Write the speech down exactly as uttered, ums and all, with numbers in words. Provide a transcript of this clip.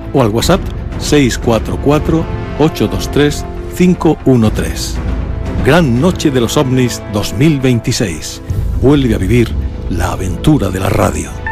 o al WhatsApp seis cuatro cuatro, ocho dos tres, cinco uno tres. Gran Noche de los OVNIs dos mil veintiséis. Vuelve a vivir la aventura de la radio.